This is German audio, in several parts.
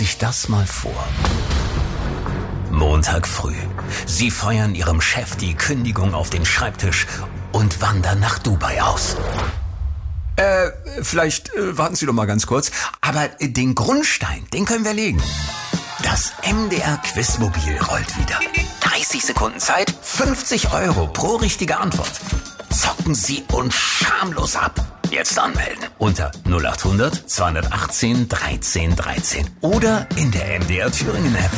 sich das mal vor. Montag früh. Sie feuern Ihrem Chef die Kündigung auf den Schreibtisch und wandern nach Dubai aus. Vielleicht warten Sie doch mal ganz kurz. Aber den Grundstein, den können wir legen. Das MDR Quizmobil rollt wieder. 30 Sekunden Zeit, 50 € pro richtige Antwort. Zocken Sie uns schamlos ab. Jetzt anmelden unter 0800 218 13 13 oder in der MDR Thüringen App.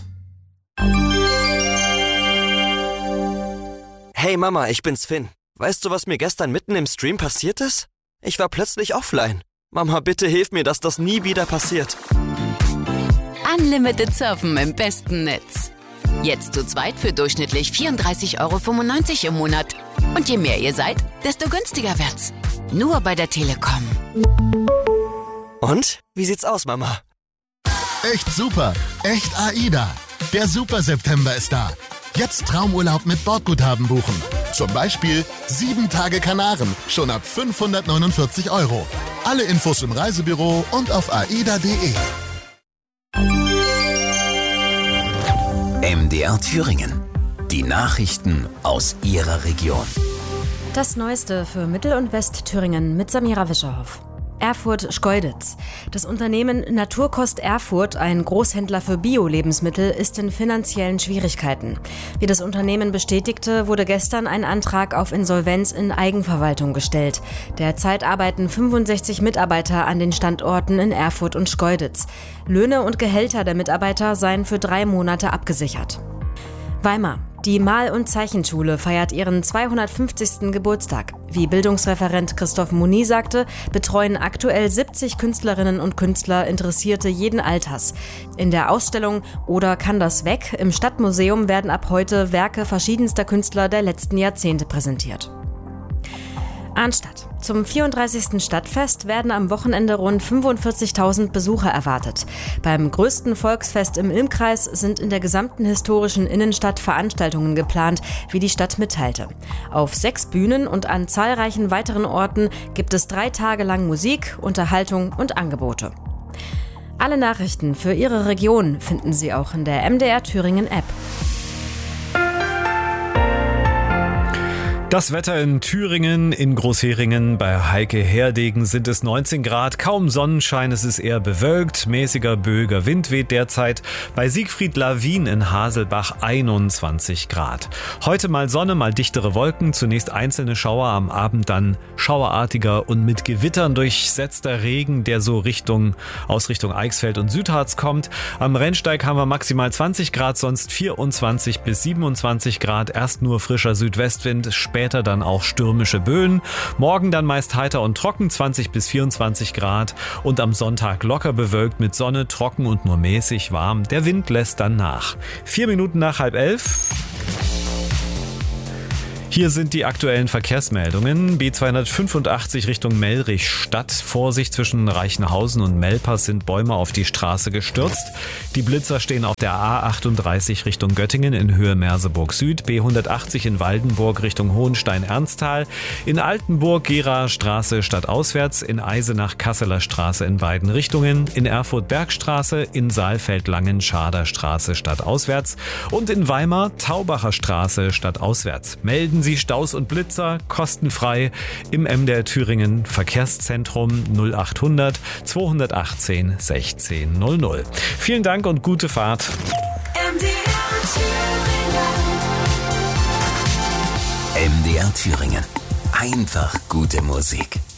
Hey Mama, ich bin's Finn. Weißt du, was mir gestern mitten im Stream passiert ist? Ich war plötzlich offline. Mama, bitte hilf mir, dass das nie wieder passiert. Unlimited Surfen im besten Netz. Jetzt zu zweit für durchschnittlich 34,95 € im Monat. Und je mehr ihr seid, desto günstiger wird's. Nur bei der Telekom. Und? Wie sieht's aus, Mama? Echt super. Echt AIDA. Der Super September ist da. Jetzt Traumurlaub mit Bordguthaben buchen. Zum Beispiel 7 Tage Kanaren, schon ab 549 €. Alle Infos im Reisebüro und auf aida.de. MDR Thüringen. Die Nachrichten aus Ihrer Region. Das Neueste für Mittel- und Westthüringen mit Samira Wischerhoff. Erfurt-Schkeuditz. Das Unternehmen Naturkost Erfurt, ein Großhändler für Bio-Lebensmittel, ist in finanziellen Schwierigkeiten. Wie das Unternehmen bestätigte, wurde gestern ein Antrag auf Insolvenz in Eigenverwaltung gestellt. Derzeit arbeiten 65 Mitarbeiter an den Standorten in Erfurt und Schkeuditz. Löhne und Gehälter der Mitarbeiter seien für 3 Monate abgesichert. Weimar. Die Mal- und Zeichenschule feiert ihren 250. Geburtstag. Wie Bildungsreferent Christoph Muni sagte, betreuen aktuell 70 Künstlerinnen und Künstler Interessierte jeden Alters. In der Ausstellung Oder kann das weg? Im Stadtmuseum werden ab heute Werke verschiedenster Künstler der letzten Jahrzehnte präsentiert. Arnstadt. Zum 34. Stadtfest werden am Wochenende rund 45.000 Besucher erwartet. Beim größten Volksfest im Ilmkreis sind in der gesamten historischen Innenstadt Veranstaltungen geplant, wie die Stadt mitteilte. Auf 6 Bühnen und an zahlreichen weiteren Orten gibt es 3 Tage lang Musik, Unterhaltung und Angebote. Alle Nachrichten für Ihre Region finden Sie auch in der MDR Thüringen App. Das Wetter in Thüringen, in Großheringen bei Heike Herdegen sind es 19 Grad, kaum Sonnenschein, es ist eher bewölkt, mäßiger böiger Wind weht derzeit. Bei Siegfried Lawin in Haselbach 21 Grad. Heute mal Sonne, mal dichtere Wolken, zunächst einzelne Schauer, am Abend dann schauerartiger und mit Gewittern durchsetzter Regen, der so aus Richtung Eichsfeld und Südharz kommt. Am Rennsteig haben wir maximal 20 Grad, sonst 24 bis 27 Grad, erst nur frischer Südwestwind, später dann auch stürmische Böen. Morgen dann meist heiter und trocken, 20 bis 24 Grad und am Sonntag locker bewölkt mit Sonne, trocken und nur mäßig warm. Der Wind lässt dann nach. 4 Minuten nach 10:30. Hier sind die aktuellen Verkehrsmeldungen. B285 Richtung Mellrich-Stadt. Vorsicht, zwischen Reichenhausen und Melpers sind Bäume auf die Straße gestürzt. Die Blitzer stehen auf der A38 Richtung Göttingen in Höhe Merseburg Süd. B180 in Waldenburg Richtung Hohenstein-Ernsthal. In Altenburg Geraer Straße stadtauswärts. In Eisenach Kasseler Straße in beiden Richtungen. In Erfurt Bergstraße. In Saalfeld-Langen Schader Straße stadtauswärts. Und in Weimar Taubacher Straße stadtauswärts. Melden Sie Staus und Blitzer kostenfrei im MDR Thüringen Verkehrszentrum 0800 218 1600. Vielen Dank und gute Fahrt. MDR Thüringen. Einfach gute Musik.